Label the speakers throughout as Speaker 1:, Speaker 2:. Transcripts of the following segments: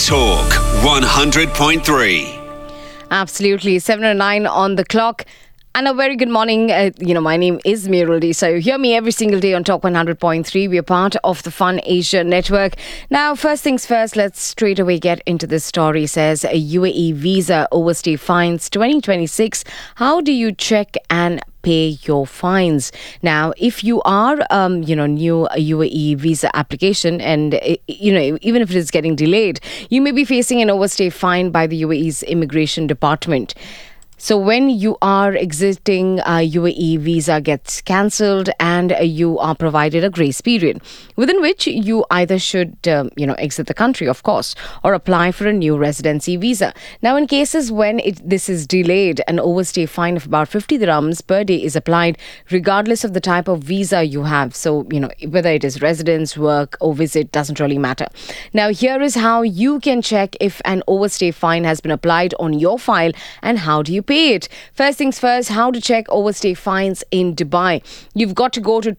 Speaker 1: Talk 100.3.
Speaker 2: Absolutely. 7:09 on the clock. And a very good morning. My name is Miruldi. So you hear me every single day on Talk 100.3. We are part of the Fun Asia network. Now, first things first, let's straight away get into this story. It says UAE visa overstay fines 2026. How do you check and pay your fines? Now, if you are, new UAE visa application and, even if it is getting delayed, you may be facing an overstay fine by the UAE's immigration department. So when you are exiting, UAE visa gets cancelled and you are provided a grace period within which you either should, exit the country, of course, or apply for a new residency visa. Now, in cases when this is delayed, an overstay fine of about 50 dirhams per day is applied regardless of the type of visa you have. So, whether it is residence, work or visit, doesn't really matter. Now, here is how you can check if an overstay fine has been applied on your file and how do you pay it. First things first, how to check overstay fines in Dubai. You've got to go to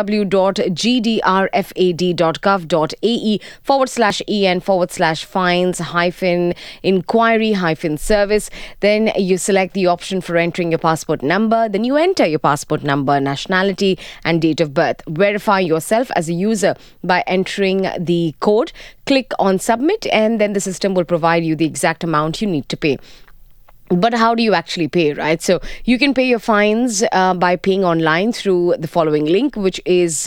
Speaker 2: www.gdrfad.gov.ae/fines-inquiry-service. Then you select the option for entering your passport number. Then you enter your passport number, nationality and date of birth. Verify yourself as a user by entering the code. Click on submit and then the system will provide you the exact amount you need to pay. But how do you actually pay, right? So you can pay your fines by paying online through the following link, which is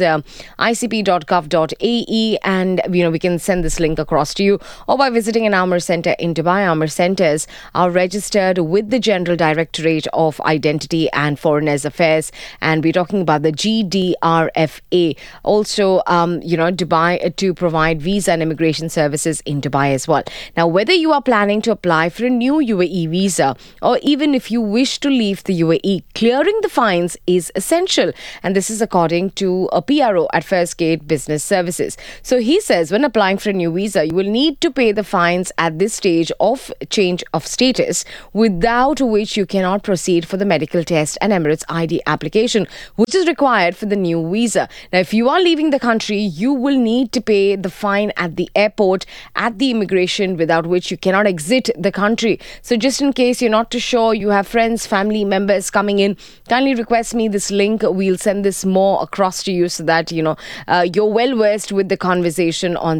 Speaker 2: icp.gov.ae, and we can send this link across to you, or by visiting an Amr Center in Dubai. Amr Centers are registered with the General Directorate of Identity and Foreigners Affairs, and we're talking about the GDRFA. Also, Dubai to provide visa and immigration services in Dubai as well. Now, whether you are planning to apply for a new UAE visa, or even if you wish to leave the UAE, clearing the fines is essential. And this is according to a PRO at First Gate Business Services. So he says when applying for a new visa, you will need to pay the fines at this stage of change of status, without which you cannot proceed for the medical test and Emirates ID application, which is required for the new visa. Now, if you are leaving the country, you will need to pay the fine at the airport, at the immigration, without which you cannot exit the country. So just in case you're not too sure, you have friends, family members coming in, kindly request me this link. We'll send this more across to you so that you're well versed with the conversation on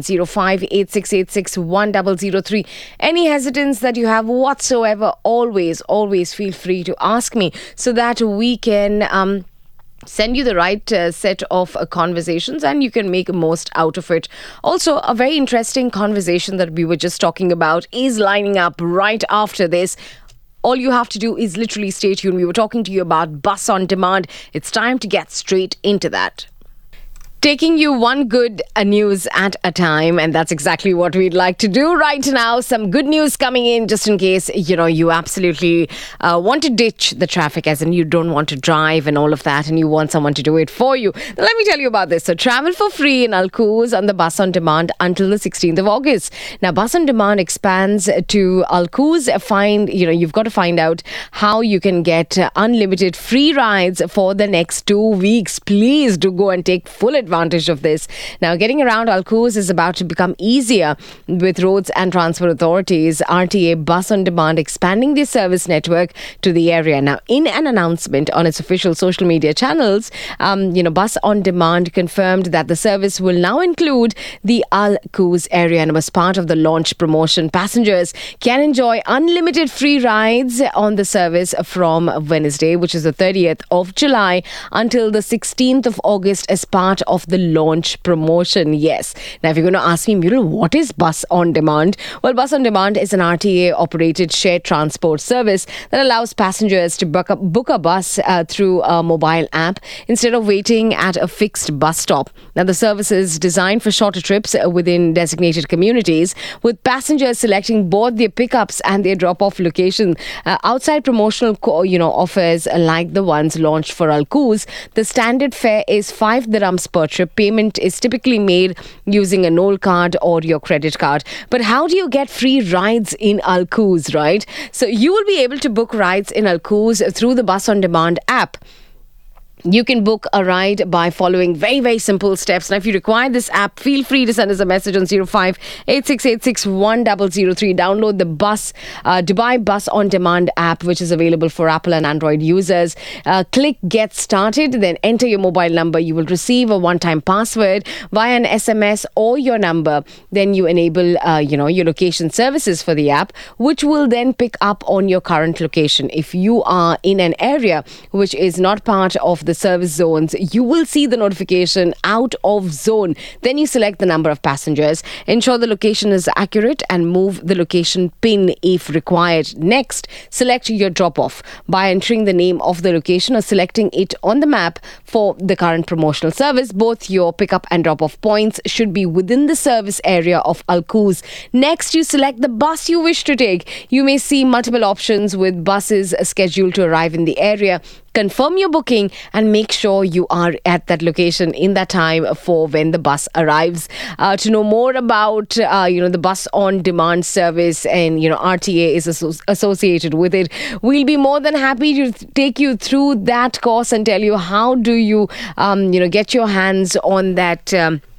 Speaker 2: 0586861003. Any hesitance that you have whatsoever, always feel free to ask me so that we can send you the right set of conversations and you can make the most out of it. Also, a very interesting conversation that we were just talking about is lining up right after this. All you have to do is literally stay tuned. We were talking to you about bus on demand. It's time to get straight into that. Taking you one good news at a time, and that's exactly what we'd like to do right now. Some good news coming in just in case, you absolutely want to ditch the traffic, as in you don't want to drive and all of that, and you want someone to do it for you. Now, let me tell you about this. So travel for free in Al Quoz on the Bus on Demand until the 16th of August. Now, Bus on Demand expands to Al Quoz. You've got to find out how you can get unlimited free rides for the next 2 weeks. Please do go and take full advantage of this. Now, getting around Al Quoz is about to become easier with Roads and Transport Authorities, RTA Bus on Demand, expanding their service network to the area. Now, in an announcement on its official social media channels, Bus on Demand confirmed that the service will now include the Al Quoz area, and was part of the launch promotion. Passengers can enjoy unlimited free rides on the service from Wednesday, which is the 30th of July, until the 16th of August as part of the launch promotion. Yes. Now, if you're going to ask me, Murul, what is Bus on Demand? Well, Bus on Demand is an RTA operated shared transport service that allows passengers to book a bus through a mobile app instead of waiting at a fixed bus stop. Now, the service is designed for shorter trips within designated communities, with passengers selecting both their pickups and their drop-off location. Outside promotional offers like the ones launched for Al Quoz, the standard fare is 5 dirhams per trip. Payment is typically made using a Knoll card or your credit card. But how do you get free rides in Al Quoz, right? So you will be able to book rides in Al Quoz through the Bus on Demand app. You can book a ride by following very, very simple steps. Now, if you require this app, feel free to send us a message on 0586861003. Download the Dubai Bus On Demand app, which is available for Apple and Android users. Click Get Started, then enter your mobile number. You will receive a one-time password via an SMS or your number. Then you enable, your location services for the app, which will then pick up on your current location. If you are in an area which is not part of the service zones, you will see the notification out of zone. Then you select the number of passengers, ensure the location is accurate, and move the location pin if required. Next, select your drop off by entering the name of the location or selecting it on the map for the current promotional service. Both your pickup and drop off points should be within the service area of Al Quoz. Next, you select the bus you wish to take. You may see multiple options with buses scheduled to arrive in the area. Confirm your booking and make sure you are at that location in that time for when the bus arrives. To know more about the bus on demand service and RTA is associated with it, we'll be more than happy to take you through that course and tell you how do you get your hands on that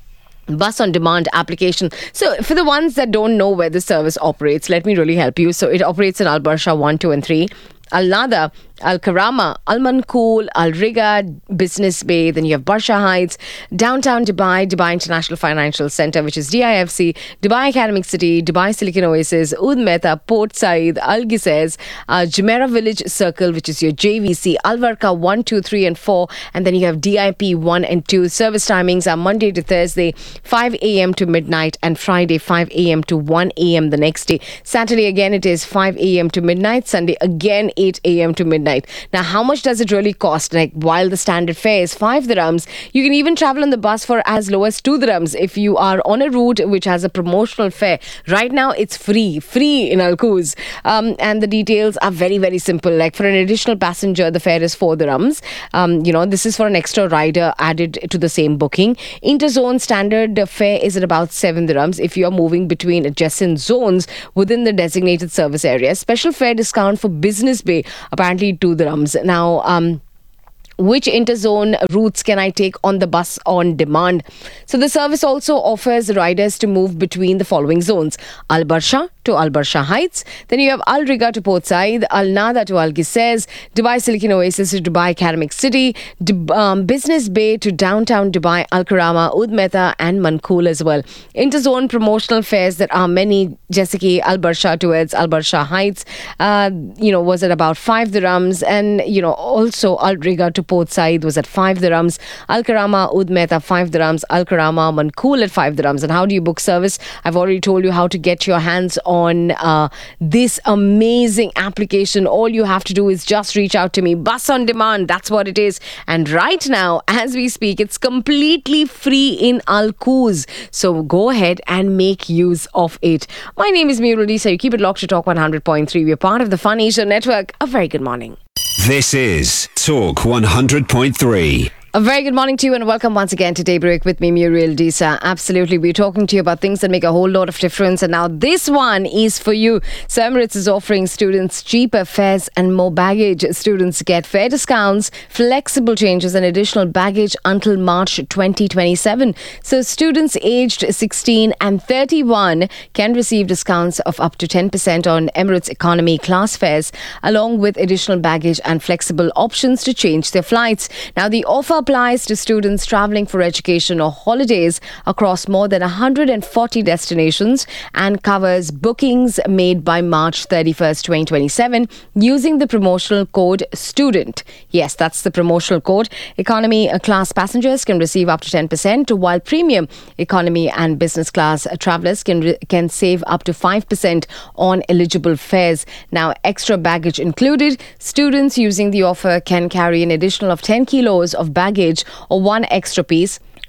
Speaker 2: Bus on Demand application. So for the ones that don't know where the service operates, let me really help you. So it operates in Al Barsha 1, 2 and 3, Al Nada, Al Karama, Al Mankool, Al Riga, Business Bay. Then you have Barsha Heights, downtown Dubai, Dubai International Financial Center, which is DIFC, Dubai Academic City, Dubai Silicon Oasis, Oud Mehta, Port Said, Al Gisez, Jumeirah Village Circle, which is your JVC, Al Varka 1, 2, 3 and 4. And then you have DIP 1 and 2. Service timings are Monday to Thursday, 5 a.m. to midnight, and Friday, 5 a.m. to 1 a.m. the next day. Saturday, again, it is 5 a.m. to midnight. Sunday, again, 8 a.m. to midnight. Now, how much does it really cost? Like, while the standard fare is 5 dirhams, you can even travel on the bus for as low as 2 dirhams if you are on a route which has a promotional fare. Right now, it's free in Al Quoz. And the details are very, very simple. Like, for an additional passenger, the fare is 4 dirhams. This is for an extra rider added to the same booking. Interzone standard fare is at about 7 dirhams if you are moving between adjacent zones within the designated service area. Special fare discount for Business Bay, apparently 2 dirhams. Now, which interzone routes can I take on the Bus On Demand? So the service also offers riders to move between the following zones: Al Barsha to Al Barsha Heights. Then you have Al Riga to Port Said, Al Nada to Al Gisez, Dubai Silicon Oasis to Dubai Academic City, Business Bay to downtown Dubai, Al Karama, Oud Mehta and Mankool as well. Interzone promotional fares, there are many. Jessica, Al Barsha towards Al Barsha Heights, was at about 5 dirhams. And, also Al Riga to Port Said was at 5 dirhams. Al Karama, Oud Mehta, 5 dirhams. Al Karama, Mankool at 5 dirhams. And how do you book service? I've already told you how to get your hands on this amazing application. All you have to do is just reach out to me. Bus On Demand, that's what it is. And right now, as we speak, it's completely free in Al Quoz. So go ahead and make use of it. My name is Murul Disa. You keep it locked to Talk 100.3. We're part of the Fun Asia Network. A very good morning.
Speaker 1: This is Talk 100.3.
Speaker 2: A very good morning to you and welcome once again to Daybreak with me, Muriel Disa. Absolutely, we're talking to you about things that make a whole lot of difference, and now this one is for you. So Emirates is offering students cheaper fares and more baggage. Students get fare discounts, flexible changes and additional baggage until March 2027. So students aged 16 and 31 can receive discounts of up to 10% on Emirates economy class fares, along with additional baggage and flexible options to change their flights. Now, the offer applies to students traveling for education or holidays across more than 140 destinations and covers bookings made by March 31st, 2027 using the promotional code STUDENT. Yes, that's the promotional code. Economy class passengers can receive up to 10%, while premium economy and business class travelers can save up to 5% on eligible fares. Now, extra baggage included. Students using the offer can carry an additional of 10 kilos of baggage or one extra piece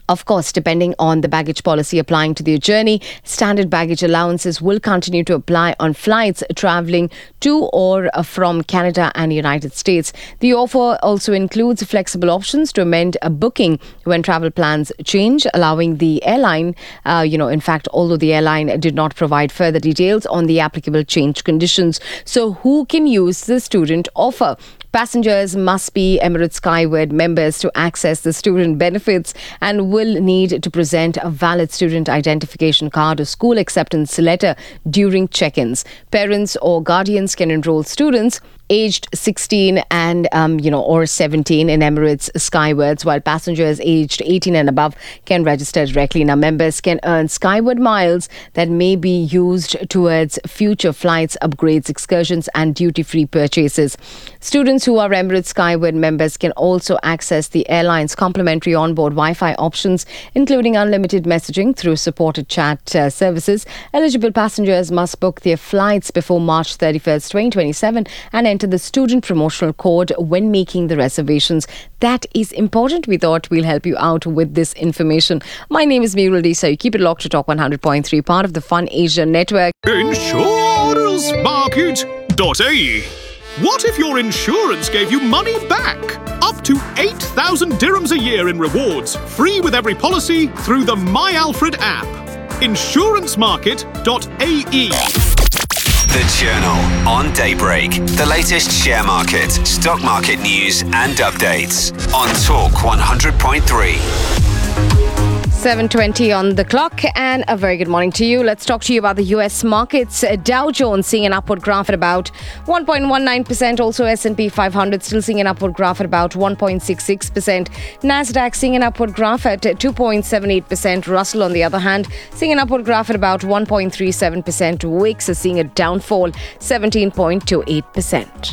Speaker 2: Of course, depending on the baggage policy applying to their journey, standard baggage allowances will continue to apply on flights traveling to or from Canada and United States. The offer also includes flexible options to amend a booking when travel plans change, allowing the airline, in fact, although the airline did not provide further details on the applicable change conditions. So who can use the student offer? Passengers must be Emirates Skyward members to access the student benefits and will need to present a valid student identification card or school acceptance letter during check-ins. Parents or guardians can enroll students aged 16 and or 17 in Emirates Skywards, while passengers aged 18 and above can register directly. Now, members can earn Skyward miles that may be used towards future flights, upgrades, excursions and duty-free purchases. Students who are Emirates Skyward members can also access the airline's complimentary onboard Wi-Fi options, including unlimited messaging through supported chat services. Eligible passengers must book their flights before March 31st, 2027 and enter the student promotional code when making the reservations. That is important. We thought we'll help you out with this information. My name is Meerul Desa. You keep it locked to Talk 100.3, part of the Fun Asia network.
Speaker 3: Insurancemarket.ae. What if your insurance gave you money back? Up to 8,000 dirhams a year in rewards, free with every policy through the My Alfred app. Insurancemarket.ae.
Speaker 1: The Journal on Daybreak. The latest share market, stock market news and updates on Talk 100.3.
Speaker 2: 7:20 on the clock, and a very good morning to you. Let's talk to you about the US markets. Dow Jones seeing an upward graph at about 1.19%. Also S&P 500 still seeing an upward graph at about 1.66%. Nasdaq seeing an upward graph at 2.78%. Russell, on the other hand, seeing an upward graph at about 1.37%. Wix is seeing a downfall, 17.28%.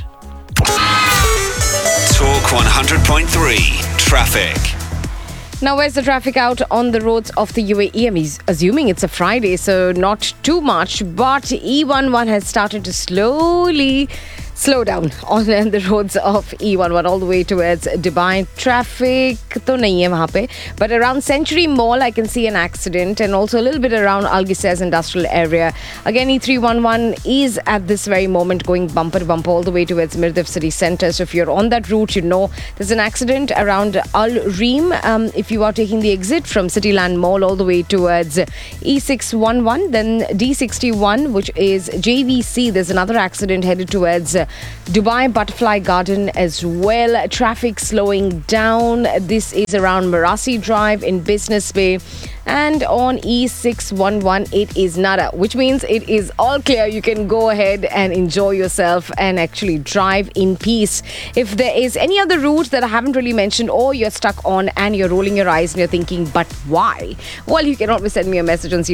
Speaker 1: Talk 100.3 Traffic.
Speaker 2: Now, where's the traffic out on the roads of the UAE? I'm assuming it's a Friday, so not too much, but E11 has started to slowly slow down on the roads of E11 all the way towards Dubai. Traffic to nahi hai wahan pe, but around Century Mall I can see an accident, and also a little bit around Algeciras industrial area. Again, E311 is at this very moment going bumper to bumper all the way towards Mirdif city centre. So if you're on that route, you know there's an accident around Al Reem. If you are taking the exit from Cityland Mall all the way towards E611, then D61, which is JVC, there's another accident headed towards Dubai Butterfly Garden as well. Traffic slowing down. This is around Marasi Drive in Business Bay. And on E611, it is nada, which means it is all clear. You can go ahead and enjoy yourself and actually drive in peace. If there is any other route that I haven't really mentioned, or you're stuck on and you're rolling your eyes and you're thinking, but why? Well, you can always send me a message on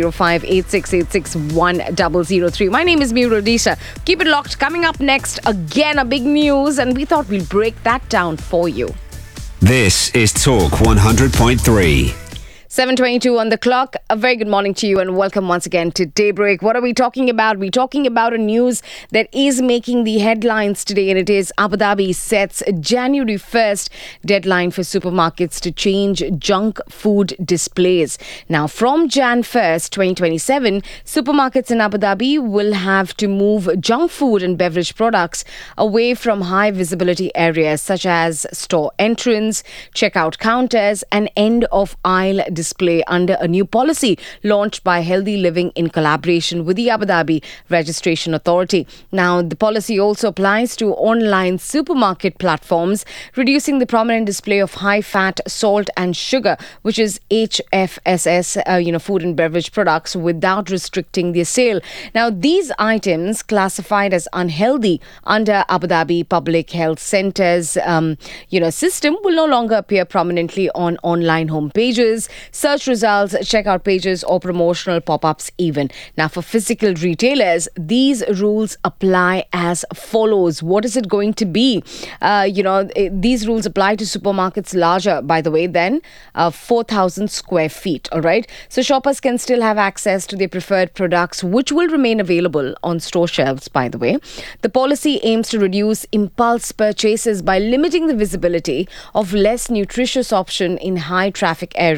Speaker 2: 0586861003. My name is Meerul Desa. Keep it locked. Coming up next, again, a big news, and we thought we'll break that down for you.
Speaker 1: This is Talk 100.3.
Speaker 2: 7:22 on the clock. A very good morning to you and welcome once again to Daybreak. What are we talking about? We're talking about a news that is making the headlines today, and it is Abu Dhabi sets January 1st deadline for supermarkets to change junk food displays. Now, from Jan 1st, 2027, supermarkets in Abu Dhabi will have to move junk food and beverage products away from high visibility areas such as store entrance, checkout counters, and end of aisle display under a new policy launched by Healthy Living in collaboration with the Abu Dhabi Registration Authority. Now, the policy also applies to online supermarket platforms, reducing the prominent display of high fat, salt and sugar, which is HFSS, food and beverage products, without restricting their sale. Now, these items classified as unhealthy under Abu Dhabi Public Health Centre's, system will no longer appear prominently on online homepages, search results, checkout pages, or promotional pop-ups even. Now, for physical retailers, these rules apply as follows. What is it going to be? These rules apply to supermarkets larger, by the way, than 4,000 square feet. All right. So shoppers can still have access to their preferred products, which will remain available on store shelves, by the way. The policy aims to reduce impulse purchases by limiting the visibility of less nutritious option in high traffic areas.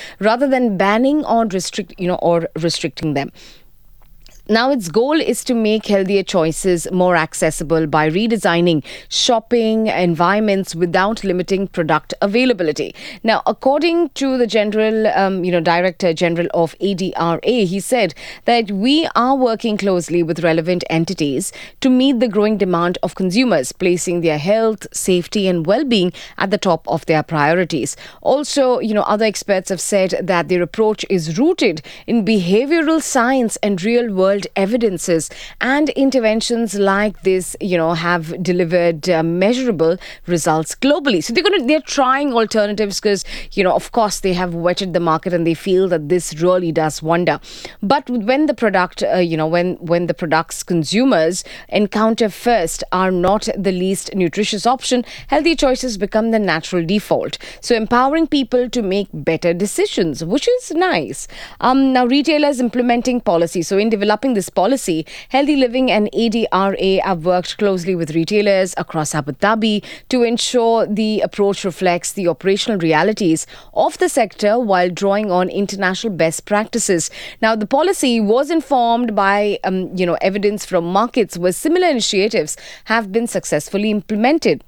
Speaker 2: rather than banning or restricting them. Now, its goal is to make healthier choices more accessible by redesigning shopping environments without limiting product availability. Now, according to the Director General of ADRA, he said that we are working closely with relevant entities to meet the growing demand of consumers, placing their health, safety, and well-being at the top of their priorities. Also, other experts have said that their approach is rooted in behavioral science and real-world evidences, and interventions like this have delivered measurable results globally. So they're trying alternatives because of course they have wetted the market and they feel that this really does wonder. But when the product when the products consumers encounter first are not the least nutritious option, healthy choices become the natural default, so empowering people to make better decisions, which is nice. Now, retailers implementing policy. So in developing this policy, Healthy Living and ADRA have worked closely with retailers across Abu Dhabi to ensure the approach reflects the operational realities of the sector while drawing on international best practices. Now, the policy was informed by evidence from markets where similar initiatives have been successfully implemented.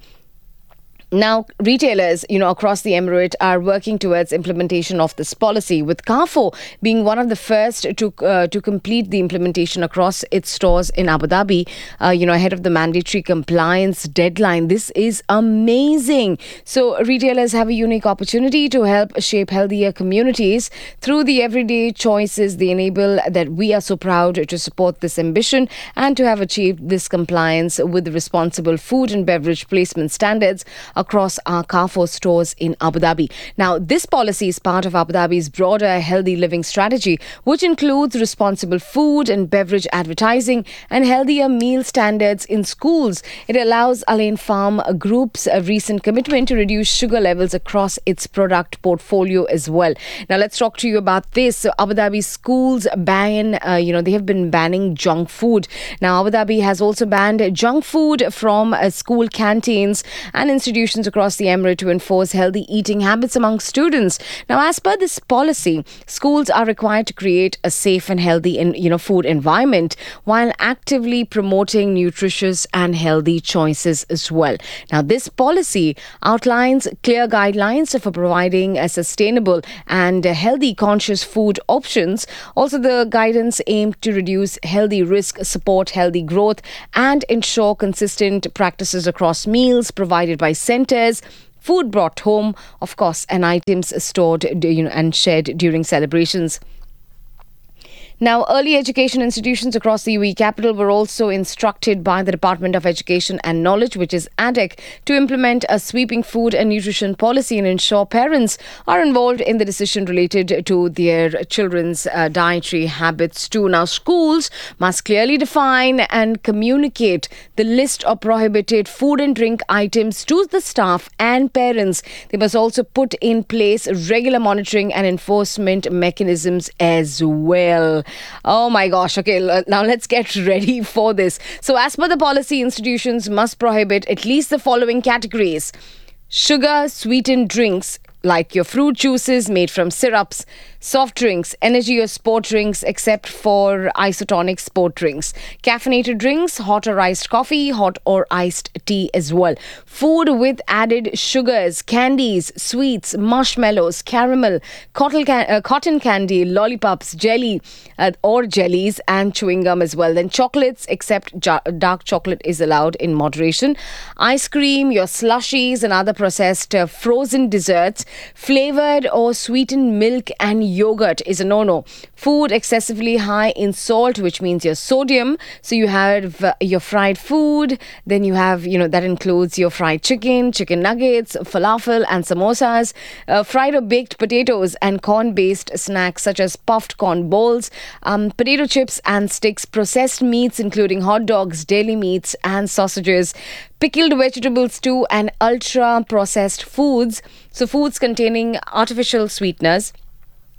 Speaker 2: Now, retailers, across the Emirate are working towards implementation of this policy, with Carrefour being one of the first to complete the implementation across its stores in Abu Dhabi, ahead of the mandatory compliance deadline. This is amazing. So, retailers have a unique opportunity to help shape healthier communities through the everyday choices they enable. That we are so proud to support this ambition and to have achieved this compliance with the responsible food and beverage placement standards across our Carrefour stores in Abu Dhabi. Now, this policy is part of Abu Dhabi's broader healthy living strategy, which includes responsible food and beverage advertising and healthier meal standards in schools. It allows Al Ain Farm Group's recent commitment to reduce sugar levels across its product portfolio as well. Now, let's talk to you about this. So, Abu Dhabi schools ban, they have been banning junk food. Now, Abu Dhabi has also banned junk food from school canteens and institutions across the Emirate to enforce healthy eating habits among students. Now, as per this policy, schools are required to create a safe and healthy food environment while actively promoting nutritious and healthy choices as well. Now, this policy outlines clear guidelines for providing a sustainable and healthy conscious food options. Also, the guidance aimed to reduce healthy risk, support healthy growth, and ensure consistent practices across meals provided by centers, food brought home, of course, and items stored and shared during celebrations. Now, early education institutions across the UAE capital were also instructed by the Department of Education and Knowledge, which is ADEC, to implement a sweeping food and nutrition policy and ensure parents are involved in the decision related to their children's dietary habits too. Now, schools must clearly define and communicate the list of prohibited food and drink items to the staff and parents. They must also put in place regular monitoring and enforcement mechanisms as well. Oh my gosh. Okay, now let's get ready for this. So, as per the policy, institutions must prohibit at least the following categories: sugar sweetened drinks like your fruit juices made from syrups, soft drinks, energy or sport drinks except for isotonic sport drinks, caffeinated drinks, hot or iced coffee, hot or iced tea as well, food with added sugars, candies, sweets, marshmallows, caramel, cotton candy, lollipops, jelly or jellies, and chewing gum as well. Then chocolates except dark chocolate is allowed in moderation, ice cream, your slushies and other processed frozen desserts, flavored or sweetened milk and yogurt is a no-no. Food excessively high in salt, which means your sodium. So you have your fried food, then you have, that includes your fried chicken nuggets, falafel and samosas, fried or baked potatoes and corn-based snacks such as puffed corn balls, potato chips and sticks, processed meats including hot dogs, deli meats and sausages, pickled vegetables too, and ultra-processed foods. So foods containing artificial sweeteners,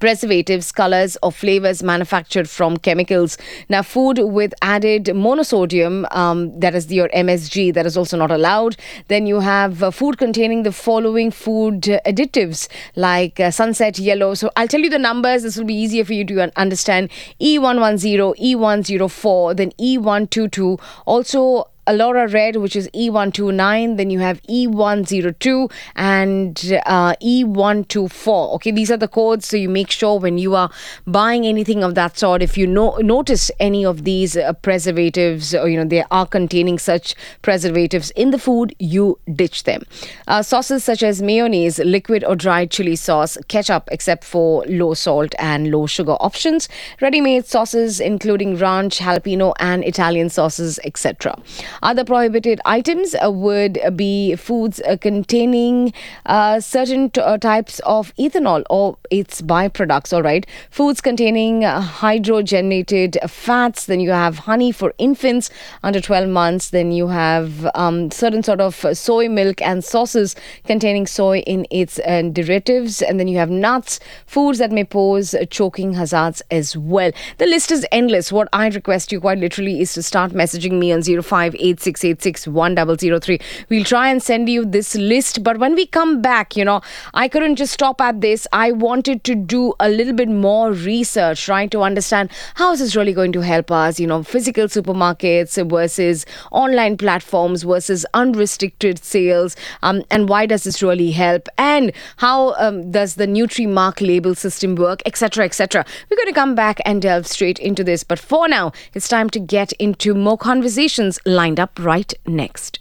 Speaker 2: preservatives, colors, or flavors manufactured from chemicals. Now, food with added monosodium, that is your MSG, that is also not allowed. Then you have food containing the following food additives like sunset yellow. So I'll tell you the numbers. This will be easier for you to understand. E110, E104, then E122. Also, Alora Red, which is E129, then you have E102 and E124. Okay, these are the codes, so you make sure when you are buying anything of that sort, if you notice any of these preservatives, or they are containing such preservatives in the food, you ditch them. Sauces such as mayonnaise, liquid or dried chili sauce, ketchup except for low salt and low sugar options, ready-made sauces including ranch, jalapeno and Italian sauces, etc. Other prohibited items would be foods containing certain types of ethanol or its byproducts, all right. Foods containing hydrogenated fats. Then you have honey for infants under 12 months. Then you have certain sort of soy milk and sauces containing soy in its derivatives. And then you have nuts, foods that may pose choking hazards as well. The list is endless. What I request you quite literally is to start messaging me on 0586861003. We'll try and send you this list, but when we come back, I couldn't just stop at this. I wanted to do a little bit more research, trying to understand how is this really going to help us, physical supermarkets versus online platforms versus unrestricted sales, and why does this really help, and how does the Nutri-Mark label system work, etc., etc. We're going to come back and delve straight into this, but for now, it's time to get into more conversations lined up right next.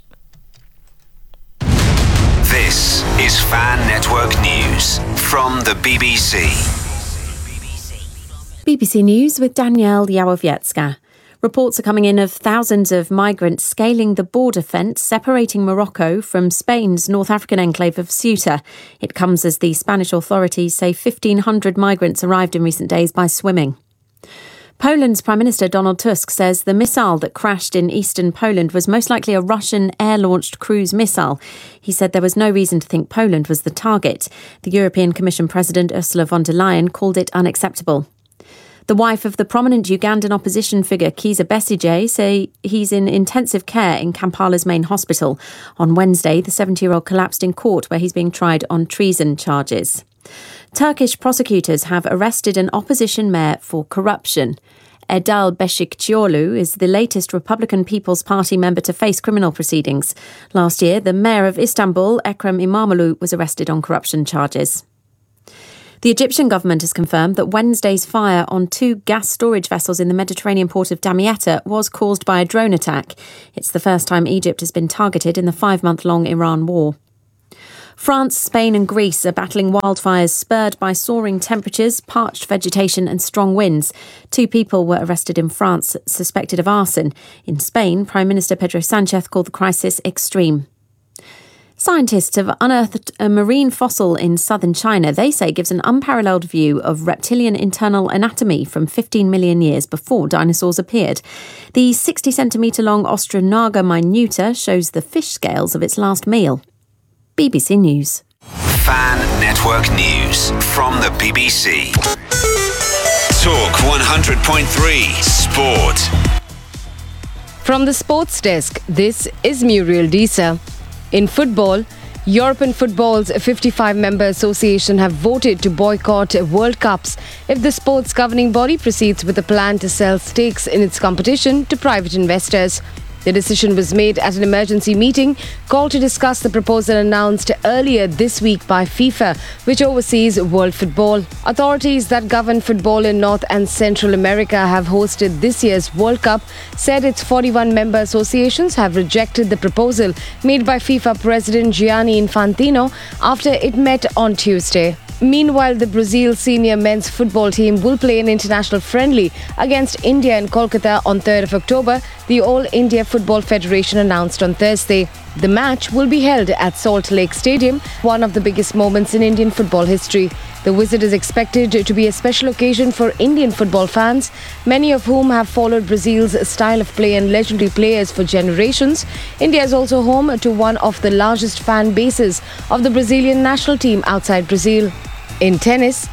Speaker 1: This is Fan Network News from the BBC.
Speaker 4: BBC News with Danielle Yałowiecka. Reports are coming in of thousands of migrants scaling the border fence separating Morocco from Spain's North African enclave of Ceuta. It comes as the Spanish authorities say 1,500 migrants arrived in recent days by swimming. Poland's Prime Minister Donald Tusk says the missile that crashed in eastern Poland was most likely a Russian air-launched cruise missile. He said there was no reason to think Poland was the target. The European Commission President Ursula von der Leyen called it unacceptable. The wife of the prominent Ugandan opposition figure Kizza Besigye say he's in intensive care in Kampala's main hospital. On Wednesday, the 70-year-old collapsed in court where he's being tried on treason charges. Turkish prosecutors have arrested an opposition mayor for corruption. Erdal Beşikçioğlu is the latest Republican People's Party member to face criminal proceedings. Last year, the mayor of Istanbul, Ekrem İmamoğlu, was arrested on corruption charges. The Egyptian government has confirmed that Wednesday's fire on 2 gas storage vessels in the Mediterranean port of Damietta was caused by a drone attack. It's the first time Egypt has been targeted in the 5-month-long Iran war. France, Spain and Greece are battling wildfires spurred by soaring temperatures, parched vegetation and strong winds. 2 people were arrested in France suspected of arson. In Spain, Prime Minister Pedro Sánchez called the crisis extreme. Scientists have unearthed a marine fossil in southern China they say gives an unparalleled view of reptilian internal anatomy from 15 million years before dinosaurs appeared. The 60-centimetre-long Ostronaga minuta shows the fish scales of its last meal. BBC News.
Speaker 1: Fan Network News from the BBC. Talk 100.3 Sport.
Speaker 2: From the sports desk, this is Muriel Disa. In football, European Football's 55-member association have voted to boycott World Cups if the sports governing body proceeds with a plan to sell stakes in its competition to private investors. The decision was made at an emergency meeting called to discuss the proposal announced earlier this week by FIFA, which oversees world football. Authorities that govern football in North and Central America have hosted this year's World Cup, said its 41-member associations have rejected the proposal made by FIFA President Gianni Infantino after it met on Tuesday. Meanwhile, the Brazil senior men's football team will play an international friendly against India in Kolkata on 3rd of October, the All India Football Federation announced on Thursday. The match will be held at Salt Lake Stadium, one of the biggest moments in Indian football history. The visit is expected to be a special occasion for Indian football fans, many of whom have followed Brazil's style of play and legendary players for generations. India is also home to one of the largest fan bases of the Brazilian national team outside Brazil. In tennis,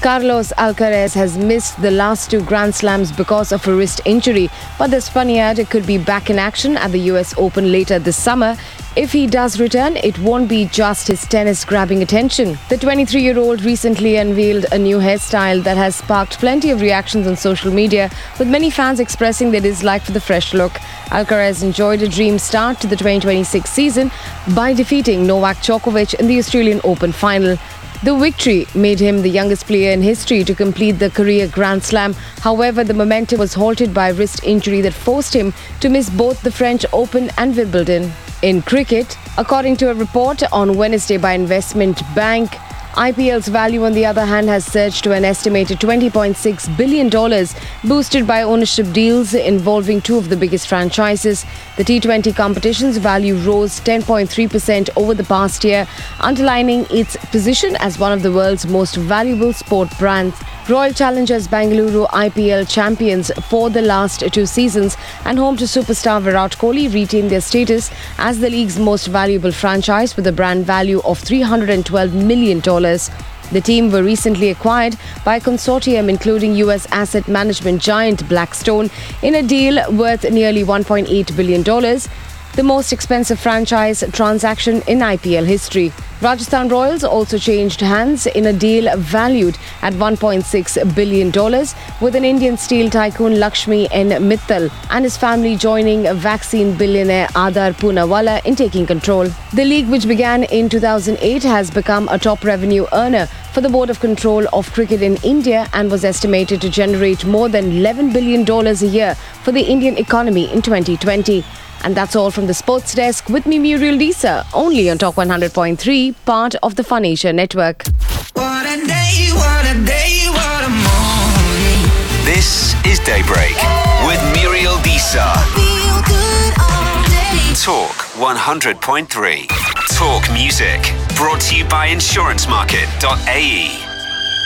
Speaker 2: Carlos Alcaraz has missed the last 2 Grand Slams because of a wrist injury, but the Spaniard could be back in action at the US Open later this summer. If he does return, it won't be just his tennis grabbing attention. The 23-year-old recently unveiled a new hairstyle that has sparked plenty of reactions on social media, with many fans expressing their dislike for the fresh look. Alcaraz enjoyed a dream start to the 2026 season by defeating Novak Djokovic in the Australian Open final. The victory made him the youngest player in history to complete the career Grand Slam. However, the momentum was halted by a wrist injury that forced him to miss both the French Open and Wimbledon. In cricket, according to a report on Wednesday by Investment Bank, IPL's value, on the other hand, has surged to an estimated $20.6 billion, boosted by ownership deals involving 2 of the biggest franchises. The T20 competition's value rose 10.3% over the past year, underlining its position as one of the world's most valuable sport brands. Royal Challengers Bengaluru, IPL champions for the last 2 seasons and home to superstar Virat Kohli, retained their status as the league's most valuable franchise with a brand value of $312 million. The team were recently acquired by a consortium including US asset management giant Blackstone in a deal worth nearly $1.8 billion, the most expensive franchise transaction in IPL history. Rajasthan Royals also changed hands in a deal valued at $1.6 billion, with an Indian steel tycoon Lakshmi N. Mittal and his family joining vaccine billionaire Adar Poonawalla in taking control. The league, which began in 2008, has become a top revenue earner for the Board of Control of Cricket in India and was estimated to generate more than $11 billion a year for the Indian economy in 2020. And that's all from the Sports Desk with me, Muriel Disa, only on Talk 100.3, part of the Fun Asia Network.
Speaker 5: What a day, what a day, what a morning.
Speaker 1: This is Daybreak with Muriel Disa.
Speaker 5: Feel good all day.
Speaker 1: Talk 100.3. Talk music. Brought to you by insurancemarket.ae.